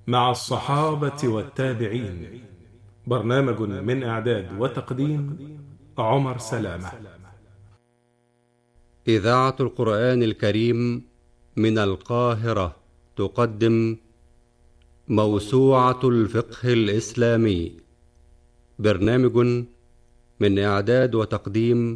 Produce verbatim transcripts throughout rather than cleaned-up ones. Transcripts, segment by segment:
مع الصحابة والتابعين. برنامج من إعداد وتقديم عمر سلامة. إذاعة القرآن الكريم من القاهرة تقدم موسوعة الفقه الإسلامي. برنامج من إعداد وتقديم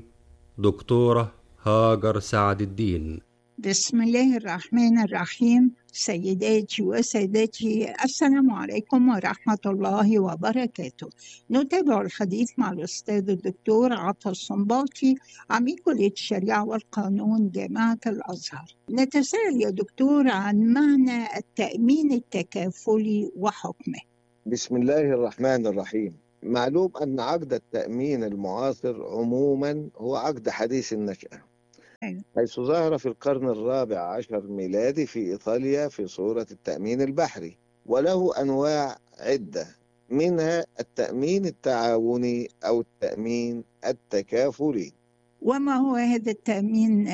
دكتورة هاجر سعد الدين. بسم الله الرحمن الرحيم. سيداتي وسادتي، السلام عليكم ورحمة الله وبركاته. نتابع الحديث مع الأستاذ الدكتور عطا الصنباطي، عميد كلية الشريعة والقانون جامعة الأزهر. نتساءل يا دكتور عن معنى التأمين التكافلي وحكمه. بسم الله الرحمن الرحيم. معلوم أن عقد التأمين المعاصر عموما هو عقد حديث النشأة، أيوة. حيث ظهر في القرن الرابع عشر ميلادي في إيطاليا في صورة التأمين البحري، وله أنواع عدة، منها التأمين التعاوني أو التأمين التكافلي. وما هو هذا التأمين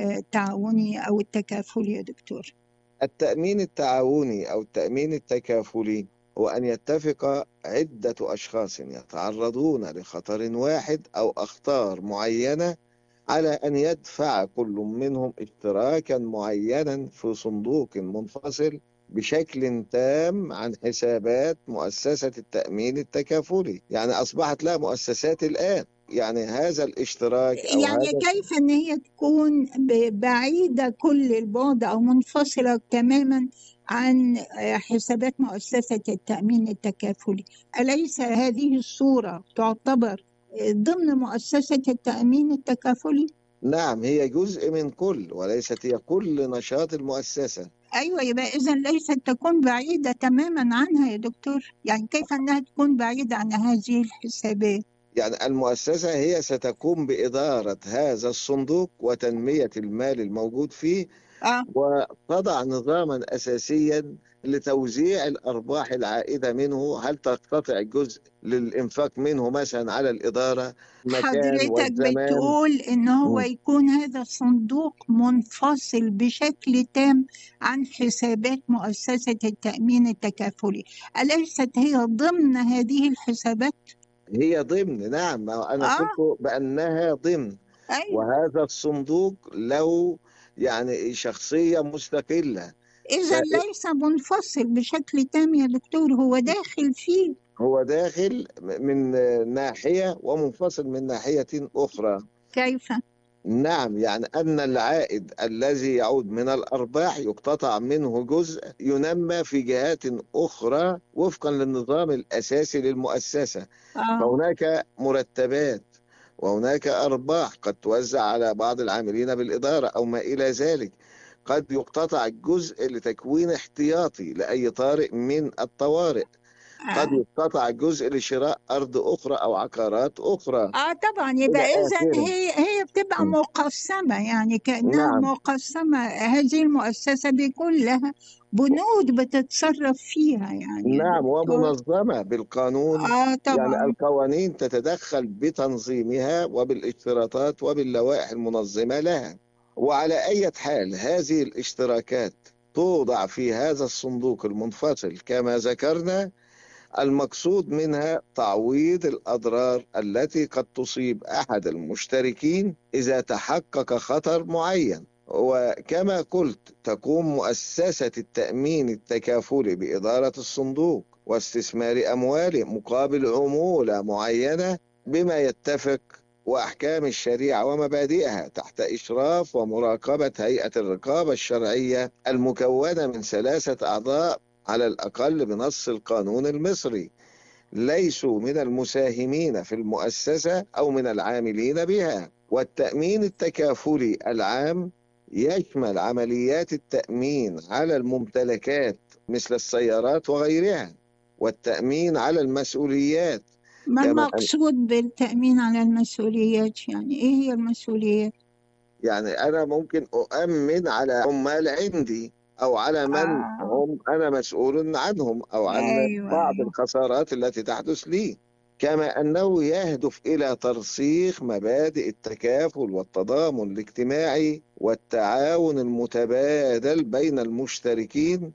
التعاوني أو التكافلي يا دكتور؟ التأمين التعاوني أو التأمين التكافلي هو أن يتفق عدة أشخاص يتعرضون لخطر واحد أو أخطار معينة على أن يدفع كل منهم اشتراكا معينا في صندوق منفصل بشكل تام عن حسابات مؤسسة التأمين التكافلي. يعني أصبحت لها مؤسسات الآن. يعني هذا الاشتراك أو يعني هذا كيف أن هي تكون ب- بعيدة كل البعد أو منفصلة تماما عن حسابات مؤسسة التأمين التكافلي؟ أليس هذه الصورة تعتبر ضمن مؤسسة التأمين التكافلي؟ نعم، هي جزء من كل وليست هي كل نشاط المؤسسة. أيوة، يبقى إذا ليست تكون بعيدة تماما عنها يا دكتور. يعني كيف أنها تكون بعيدة عن هذه الحسابات؟ يعني المؤسسة هي ستقوم بإدارة هذا الصندوق وتنمية المال الموجود فيه، آه. وتضع نظاما أساسيا لتوزيع الأرباح العائدة منه. هل تقتطع جزء للإنفاق منه مثلا على الإدارة، المكان حضرتك والزمان؟ بتقول إن هو م. يكون هذا الصندوق منفصل بشكل تام عن حسابات مؤسسة التأمين التكافلي، أليست هي ضمن هذه الحسابات؟ هي ضمن، نعم، ما أنا آه. قلت بأنها ضمن. أيوة. وهذا الصندوق له يعني شخصية مستقلة. إذا ليس منفصل بشكل تام يا دكتور، هو داخل فيه. هو داخل من ناحية ومنفصل من ناحية أخرى. كيف؟ نعم، يعني أن العائد الذي يعود من الأرباح يقتطع منه جزء ينمى في جهات أخرى وفقا للنظام الأساسي للمؤسسة. آه. فهناك مرتبات وهناك أرباح قد توزع على بعض العاملين بالإدارة أو ما إلى ذلك. قد يقتطع جزء لتكوين احتياطي لأي طارئ من الطوارئ. قد آه. يقتطع جزء لشراء أرض أخرى أو عقارات أخرى اه طبعا، يبقى إلى اذا آخره. هي هي بتبقى م. مقسمه، يعني كانها نعم، مقسمه. هذه المؤسسه بيكون لها بنود بتتصرف فيها يعني يا نعم، دكتور. ومنظمة بالقانون. اه يعني طبعا. القوانين تتدخل بتنظيمها وبالاشتراطات وباللوائح المنظمة لها. وعلى أي حال هذه الاشتراكات توضع في هذا الصندوق المنفصل كما ذكرنا. المقصود منها تعويض الأضرار التي قد تصيب أحد المشتركين إذا تحقق خطر معين. وكما قلت، تقوم مؤسسة التأمين التكافلي بإدارة الصندوق واستثمار أمواله مقابل عمولة معينة بما يتفق وأحكام الشريعة ومبادئها تحت إشراف ومراقبة هيئة الرقابة الشرعية المكونة من ثلاثة أعضاء على الأقل بنص القانون المصري، ليسوا من المساهمين في المؤسسة أو من العاملين بها. والتأمين التكافلي العام يشمل عمليات التأمين على الممتلكات مثل السيارات وغيرها، والتأمين على المسؤوليات. ما كما المقصود بالتأمين على المسؤوليات؟ يعني ايه هي المسؤوليات؟ يعني أنا ممكن أؤمن على عمال عندي أو على من آه. هم أنا مسؤول عنهم أو عن ايوه بعض ايوه. الخسارات التي تحدث لي. كما أنه يهدف إلى ترسيخ مبادئ التكافل والتضامن الاجتماعي والتعاون المتبادل بين المشتركين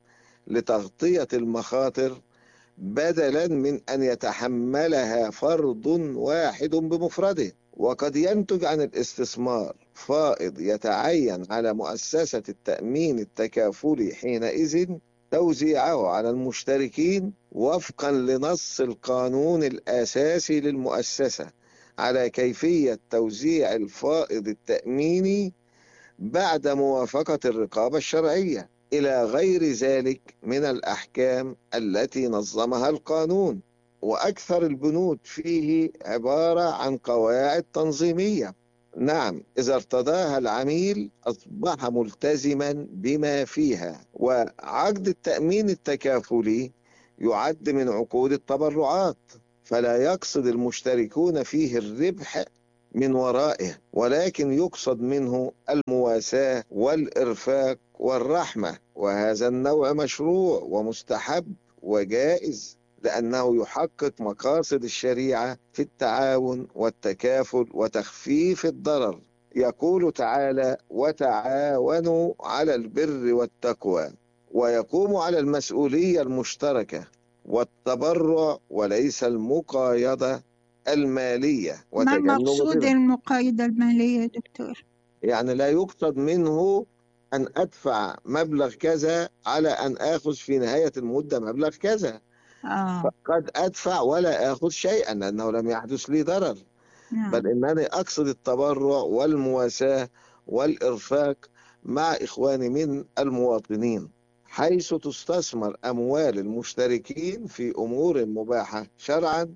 لتغطية المخاطر بدلا من أن يتحملها فرد واحد بمفرده. وقد ينتج عن الاستثمار فائض يتعين على مؤسسة التأمين التكافلي حينئذ توزيعه على المشتركين وفقا لنص القانون الأساسي للمؤسسة على كيفية توزيع الفائض التأميني بعد موافقة الرقابة الشرعية، إلى غير ذلك من الأحكام التي نظمها القانون. وأكثر البنود فيه عبارة عن قواعد تنظيمية، نعم إذا ارتضاها العميل أصبح ملتزما بما فيها. وعقد التأمين التكافلي يعد من عقود التبرعات، فلا يقصد المشتركون فيه الربح من ورائه، ولكن يقصد منه المواساة والإرفاق والرحمة. وهذا النوع مشروع ومستحب وجائز، لأنه يحقق مقاصد الشريعة في التعاون والتكافل وتخفيف الضرر. يقول تعالى: وتعاونوا على البر والتقوى، ويقوم على المسؤولية المشتركة والتبرع وليس المقايضة المالية ما وتجنب مقصود الربا. المقايضة المالية دكتور؟ يعني لا يقصد منه أن أدفع مبلغ كذا على أن آخذ في نهاية المدة مبلغ كذا. آه. قد أدفع ولا آخذ شيئا لأنه لم يحدث لي ضرر، نعم. بل إنني أقصد التبرع والمواساة والإرفاق مع إخواني من المواطنين، حيث تستثمر أموال المشتركين في أمور مباحة شرعا،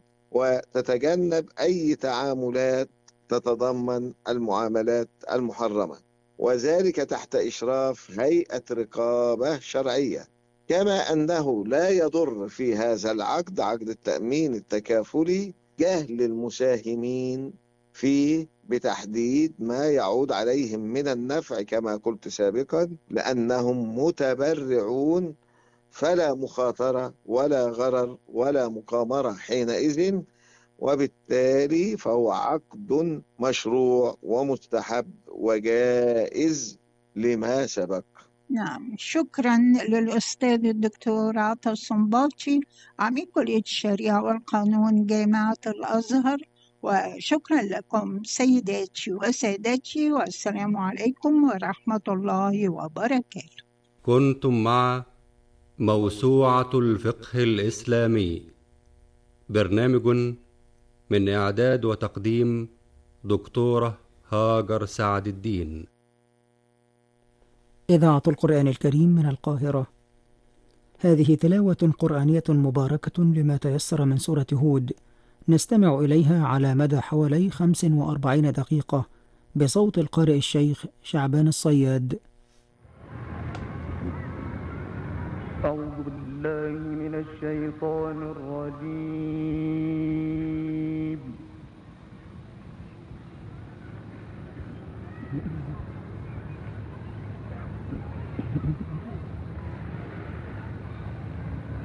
وتتجنب أي تعاملات تتضمن المعاملات المحرمة، وذلك تحت إشراف هيئة رقابة شرعية. كما أنه لا يضر في هذا العقد، عقد التأمين التكافلي، جهل المساهمين فيه بتحديد ما يعود عليهم من النفع كما قلت سابقا، لأنهم متبرعون، فلا مخاطرة ولا غرر ولا مقامرة حينئذ، وبالتالي فهو عقد مشروع ومستحب وجائز لما سبق. نعم، شكرا للأستاذ الدكتور عطا الصنباطي عميد كلية الشريعة والقانون جامعة الأزهر، وشكرا لكم سيداتي وسادتي، والسلام عليكم ورحمة الله وبركاته. كنتم مع موسوعة الفقه الإسلامي، برنامج من إعداد وتقديم دكتورة هاجر سعد الدين. إذاعة القرآن الكريم من القاهرة. هذه تلاوة قرآنية مباركة لما تيسر من سورة هود، نستمع إليها على مدى حوالي خمس وأربعين دقيقة بصوت القارئ الشيخ شعبان الصياد. أعوذ بالله من الشيطان الرجيم.